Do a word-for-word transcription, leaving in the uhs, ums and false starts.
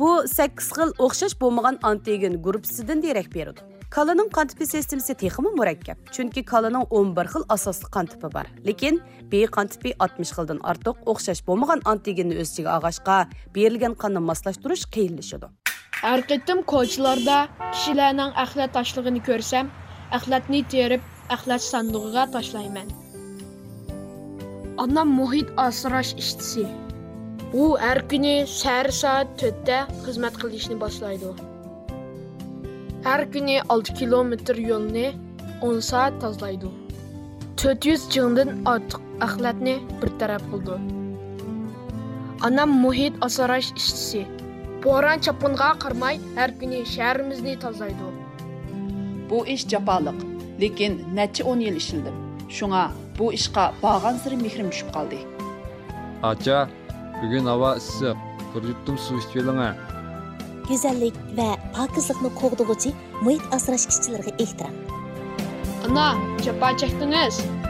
Bu sakkiz xil o'xshash bo'lmagan antigen gruppasidan derak beradi. Kalaning qon tipi sistemasi texmi murakkab. Chunki kalaning o'n bir xil asosli qon tipi bor. Lekin B qon tipi oltmish xildan ortiq o'xshash bo'lmagan antigenni o'z ichiga olg'ashqa, berilgan qonni moslashtirish qiyinlashadi. Har qitim ko'chalarda kishilarning axlat tashlig'ini ko'rsam, axlatni terib, axlat sandig'iga tashlayman. Anam muhit asrash ishtisi. U har kuni sahar soat to'rtda xizmat qilishni boshlaydi. Har kuni olti kilometr yo'lni o'n soat tozalaydi. to'rt yuz jingdan ortiq axlatni bir taraf qildi. Anam muhit asrash ishtisi. Bo'ron chapinga qarmay har kuni shaharimizni tozalaydi. Bu ish jafoliq, lekin necha o'n yil ishildim. Shunga bu ishqa bag'an siri mehrim tushib qoldi. Acha, bugun havo issiq. Bir yuttum suv ichib oling. Güzellik ve pakizlikni qo'g'dug'uchi muhit asrash ishchilariga ehtirom. Ana, japa chekdingiz.